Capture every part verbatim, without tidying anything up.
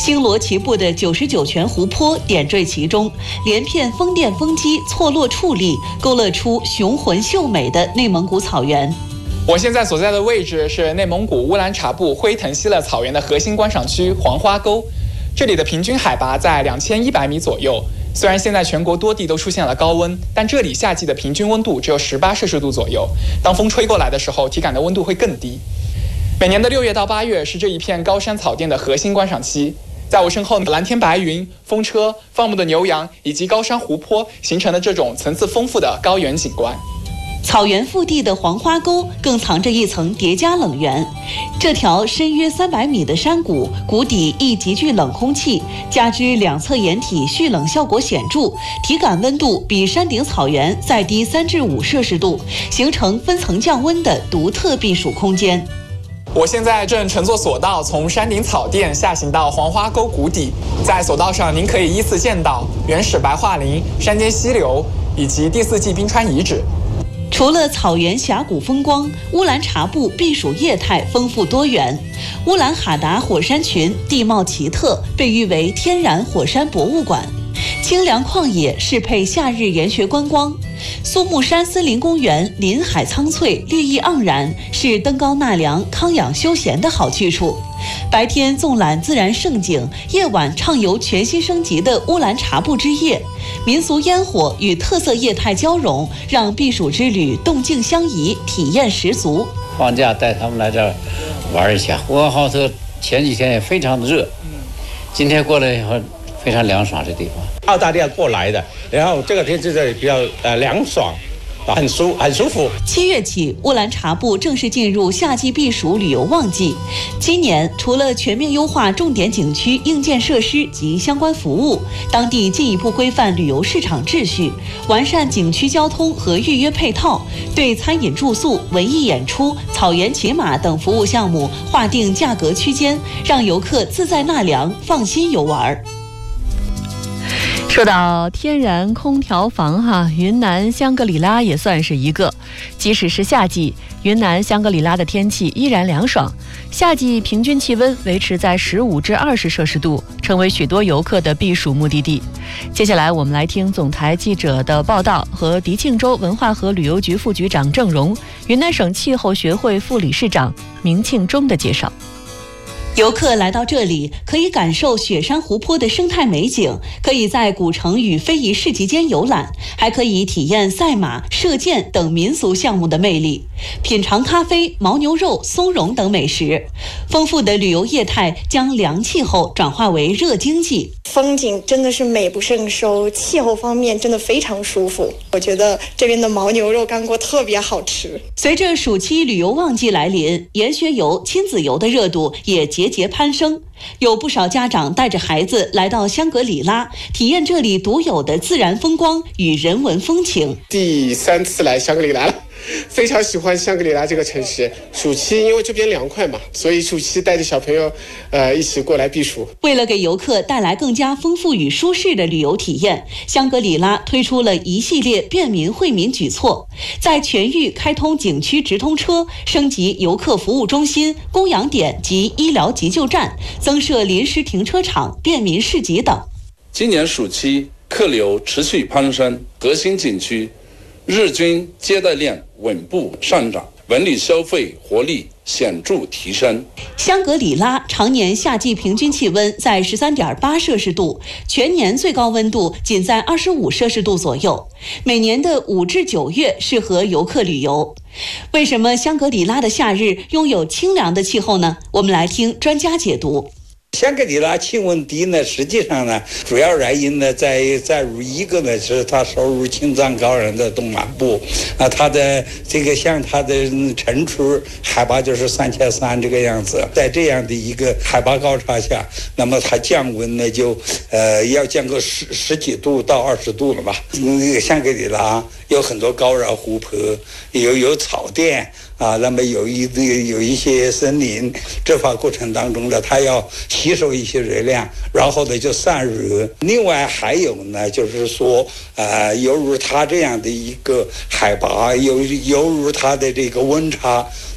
星罗棋布的九十九泉湖泊点缀其中，连片风电风机错落矗立，勾勒出雄浑秀美的内蒙古草原。 我现在所在的位置是内蒙古乌兰察布辉腾锡勒草原的核心观赏区黄花沟，这里的平均海拔在两千一百米左右。虽然现在全国多地都出现了高温，但这里夏季的平均温度只有十八摄氏度左右。当风吹过来的时候，体感的温度会更低。每年的六月到八月是这一片高山草甸的核心观赏期。在我身后，蓝天白云、风车、放牧的牛羊以及高山湖泊形成的这种层次丰富的高原景观。 草原腹地的黄花沟更藏着一层叠加冷源，这条深约三百米的山谷，谷底亦极具冷空气，加之两侧岩体蓄冷效果显著，体感温度比山顶草原再低三至五摄氏度，形成分层降温的独特避暑空间。 我现在正乘坐索道从山顶草甸下行到黄花沟谷底，在索道上您可以依次见到原始白桦林、山间溪流以及第四纪冰川遗址。 除了草原峡谷风光，乌兰察布避暑业态丰富多元。乌兰哈达火山群地貌奇特，被誉为天然火山博物馆。清凉旷野适配夏日研学观光。苏木山森林公园林海苍翠，绿意盎然，是登高纳凉、康养休闲的好去处。白天纵览自然胜景，夜晚畅游全新升级的乌兰察布之夜，民俗烟火与特色业态交融，让避暑之旅动静相宜，体验十足。 放假带他们来这儿玩一下。呼和浩特前几天也非常的热，今天过来以后非常凉爽，这地方。 澳大利亚过来的，然后这个天气这里比较呃凉爽。很舒很舒服。 七月起，乌兰察布正式进入夏季避暑旅游旺季。今年除了全面优化重点景区硬件设施及相关服务，当地进一步规范旅游市场秩序，完善景区交通和预约配套，对餐饮住宿、文艺演出、草原骑马等服务项目划定价格区间，让游客自在纳凉，放心游玩。 说到天然空调房哈，云南香格里拉也算是一个。即使是夏季，云南香格里拉的天气依然凉爽，夏季平均气温维持在十五至二十摄氏度，成为许多游客的避暑目的地。接下来我们来听总台记者的报道和迪庆州文化和旅游局副局长郑荣、云南省气候学会副理事长明庆忠的介绍。 游客来到这里，可以感受雪山湖泊的生态美景，可以在古城与非遗市集间游览，还可以体验赛马、射箭等民俗项目的魅力，品尝咖啡、牦牛肉、松茸等美食。丰富的旅游业态将凉气候转化为热经济， 风景真的是美不胜收，气候方面真的非常舒服。我觉得这边的牦牛肉干锅特别好吃。 随着暑期旅游旺季来临，研学游、亲子游的热度也节节攀升，有不少家长带着孩子来到香格里拉，体验这里独有的自然风光与人文风情。 第三次来香格里拉了，非常喜欢香格里拉这个城市。暑期因为这边凉快嘛，所以暑期带着小朋友呃一起过来避暑。 为了给游客带来更加丰富与舒适的旅游体验，香格里拉推出了一系列便民惠民举措，在全域开通景区直通车，升级游客服务中心、供养点及医疗急救站，增设临时停车场、便民市集等。 今年暑期客流持续攀升，核心景区日均接待量稳步上涨，文旅消费活力显著提升。 香格里拉常年夏季平均气温在 十三点八摄氏度，全年最高温度仅在二十五摄氏度左右。每年的五至九月适合游客旅游。为什么香格里拉的夏日拥有清凉的气候呢？我们来听专家解读。 香格里拉气温低呢，实际上呢，主要原因呢，在在于一个呢，是它收入青藏高原的东南部，啊，它的这个像它的城区海拔就是三千三这个样子，在这样的一个海拔高差下，那么它降温呢，就呃要降个十十几度到二十度了吧。嗯，香格里拉有很多高原湖泊，有有草甸。啊，那么有一有一些森林，执法过程当中呢，它要吸收一些热量，然后呢就散热。另外还有呢，就是说，呃，犹如它这样的一个海拔，犹犹如它的这个温差，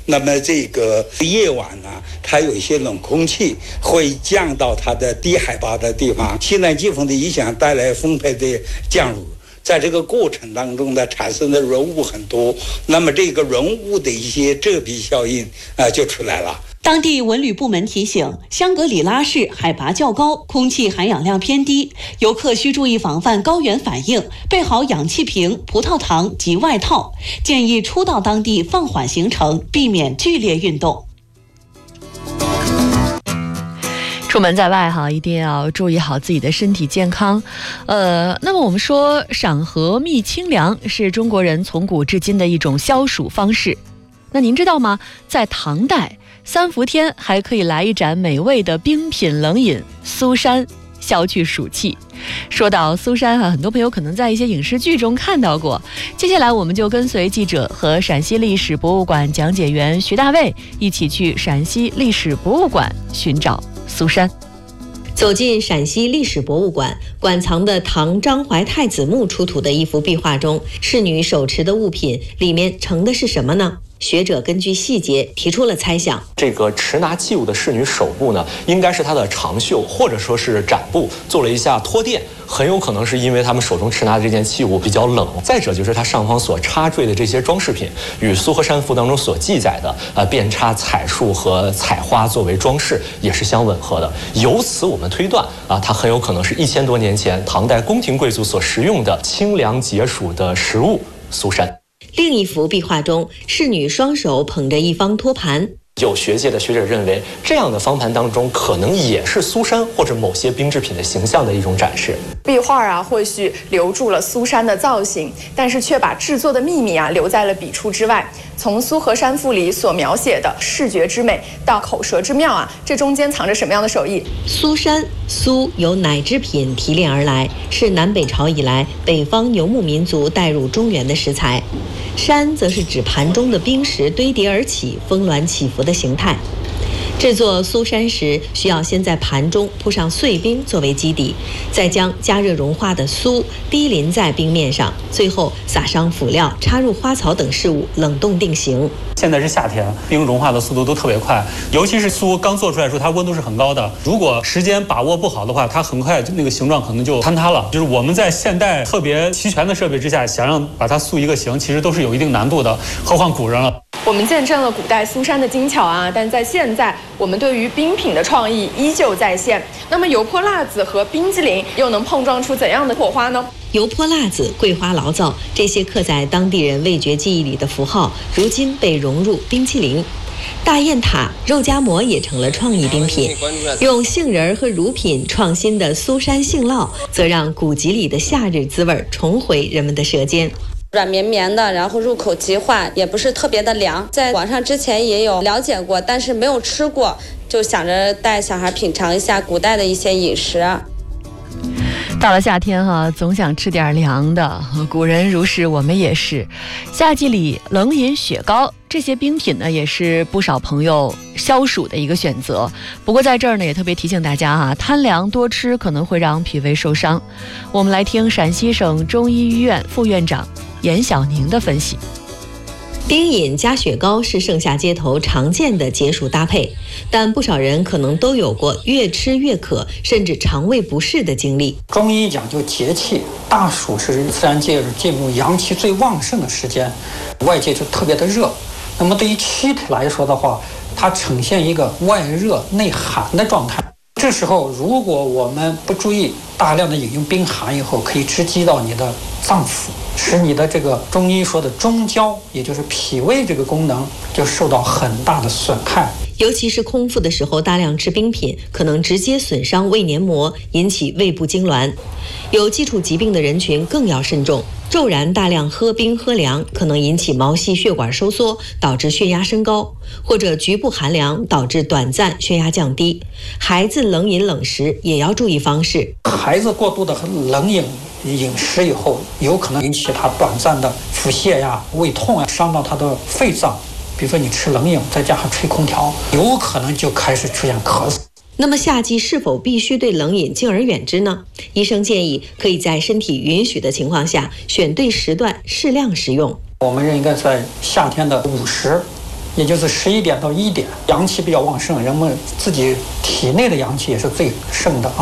那么这个夜晚呢，它有一些冷空气会降到它的低海拔的地方，西南季风的影响带来丰沛的降雨。在这个过程当中呢，产生的润雾很多，那么这个润雾的一些遮蔽效应啊、呃、就出来了。 当地文旅部门提醒，香格里拉市海拔较高，空气含氧量偏低，游客需注意防范高原反应，备好氧气瓶、葡萄糖及外套，建议初到当地放缓行程，避免剧烈运动。 出门在外哈，一定要注意好自己的身体健康。呃，那么我们说赏荷觅清凉是中国人从古至今的一种消暑方式。那您知道吗？在唐代，三伏天还可以来一盏美味的冰品冷饮苏珊，消去暑气。说到苏珊哈，很多朋友可能在一些影视剧中看到过。接下来我们就跟随记者和陕西历史博物馆讲解员徐大卫一起去陕西历史博物馆寻找苏珊。 走进陕西历史博物馆，馆藏的唐张怀太子墓出土的一幅壁画中，侍女手持的物品里面盛的是什么呢？学者根据细节提出了猜想。 这个持拿器物的侍女手部呢，应该是她的长袖或者说是展布做了一下托垫，很有可能是因为他们手中持拿的这件器物比较冷。再者就是它上方所插缀的这些装饰品，与苏河山赋当中所记载的呃遍插彩树和彩花作为装饰也是相吻合的。由此我们推断啊，它很有可能是一千多年前唐代宫廷贵族所食用的清凉解暑的食物苏珊。 另一幅壁画中，侍女双手捧着一方托盘。 有学界的学者认为，这样的方盘当中可能也是苏珊或者某些冰制品的形象的一种展示。 壁画啊，或许留住了苏珊的造型，但是却把制作的秘密啊留在了笔触之外。从苏河山赋里所描写的视觉之美到口舌之妙啊，这中间藏着什么样的手艺？ 苏珊，苏由奶制品提炼而来，是南北朝以来北方游牧民族带入中原的食材。山则是指盘中的冰石堆叠而起，峰峦起伏的形态。制作苏珊时，需要先在盘中铺上碎冰作为基底，再将加热融化的苏滴淋在冰面上，最后撒上辅料，插入花草等事物，冷冻定型。 现在是夏天，冰融化的速度都特别快，尤其是苏刚做出来的时候，它温度是很高的。如果时间把握不好的话，它很快那个形状可能就坍塌了。就是我们在现代特别齐全的设备之下，想让把它塑一个形，其实都是有一定难度的，何况古人了。 我们见证了古代苏珊的精巧啊，但在现在，我们对于冰品的创意依旧在线。那么油泼辣子和冰激凌又能碰撞出怎样的火花呢？ 油泼辣子、桂花醪糟，这些刻在当地人味觉记忆里的符号，如今被融入冰淇淋。大雁塔、肉夹馍也成了创意冰品。用杏仁和乳品创新的苏珊杏酪，则让古籍里的夏日滋味重回人们的舌尖。 软绵绵的，然后入口即化，也不是特别的凉。在网上之前也有了解过，但是没有吃过，就想着带小孩品尝一下古代的一些饮食。 到了夏天哈，总想吃点凉的，古人如是，我们也是。夏季里冷饮雪糕这些冰品呢，也是不少朋友消暑的一个选择。不过在这儿呢，也特别提醒大家哈，贪凉多吃可能会让脾胃受伤。我们来听陕西省中医医院副院长严晓宁的分析。 冰饮加雪糕是盛夏街头常见的解暑搭配，但不少人可能都有过越吃越渴，甚至肠胃不适的经历。 中医讲究节气，大暑是自然界进入阳气最旺盛的时间，外界就特别的热。那么对于躯体来说的话，它呈现一个外热内寒的状态。这时候如果我们不注意，大量的饮用冰寒以后，可以直击到你的脏腑，使你的这个中医说的中焦，也就是脾胃这个功能就受到很大的损害。 尤其是空腹的时候，大量吃冰品可能直接损伤胃黏膜，引起胃部痉挛。有基础疾病的人群更要慎重。骤然大量喝冰喝凉，可能引起毛细血管收缩，导致血压升高，或者局部寒凉导致短暂血压降低。孩子冷饮冷食也要注意方式。 孩子过度的冷饮饮食以后，有可能引起他短暂的腹泻呀、胃痛呀，伤到他的肺脏。比如说你吃冷饮，再加上吹空调，有可能就开始出现咳嗽。 那么夏季是否必须对冷饮敬而远之呢？医生建议可以在身体允许的情况下，选对时段适量食用。 我们应该在夏天的午时也就是十一点到一点，阳气比较旺盛，人们自己体内的阳气也是最盛的啊。